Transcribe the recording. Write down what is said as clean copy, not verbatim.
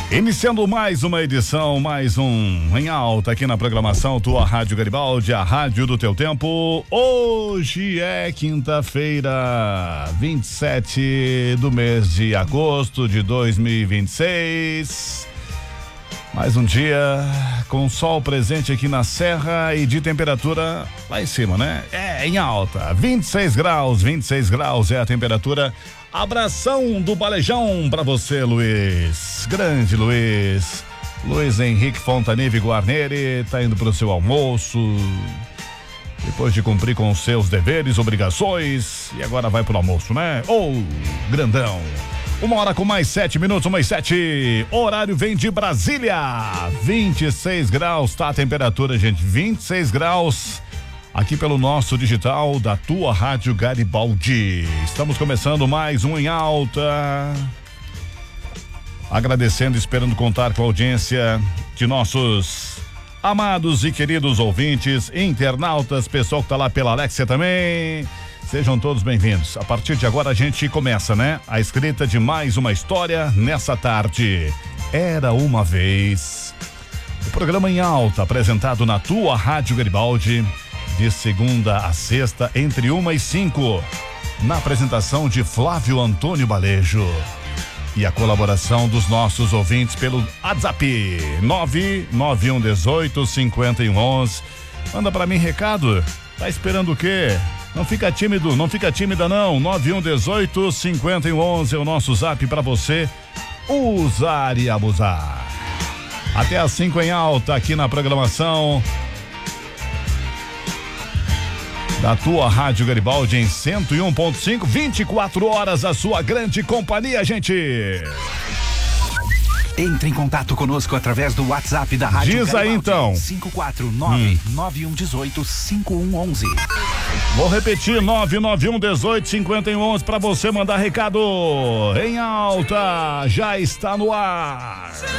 Iniciando mais uma edição, mais um Em Alta aqui na programação Tua Rádio Garibaldi, a rádio do teu tempo. Hoje é quinta-feira, 27 do mês de agosto de 2026. Mais um dia com sol presente aqui na Serra e de temperatura lá em cima, né? É, em alta, 26 graus é a temperatura. Abração do Balejão pra você, Luiz. Grande Luiz. Luiz Henrique Fontanive Guarneri tá indo pro seu almoço, depois de cumprir com os seus deveres, obrigações, e agora vai pro almoço, né? Grandão. 1h com mais 7 minutos, 1h07. Horário vem de Brasília. 26 graus, tá a temperatura, gente. 26 graus. Aqui pelo nosso digital da Tua Rádio Garibaldi. Estamos começando mais um Em Alta. Agradecendo, esperando contar com a audiência de nossos amados e queridos ouvintes, internautas, pessoal que tá lá pela Alexia também. Sejam todos bem-vindos. A partir de agora a gente começa, né? A escrita de mais uma história nessa tarde. Era uma vez. O programa Em Alta, apresentado na Tua Rádio Garibaldi, de segunda a sexta, entre 1 e 5, na apresentação de Flávio Antônio Balejo. E a colaboração dos nossos ouvintes pelo WhatsApp 991185111. Manda pra mim recado. Tá esperando o quê? Não fica tímido, não fica tímida não. 91185111 é o nosso zap pra você usar e abusar. Até às 5 em alta aqui na programação da Tua Rádio Garibaldi em 101.5, 24 horas a sua grande companhia, gente. Entre em contato conosco através do WhatsApp da Rádio Diz aí então. 549-9118-5111. Vou repetir, 99118-5111 para você mandar recado. Em Alta, já está no ar.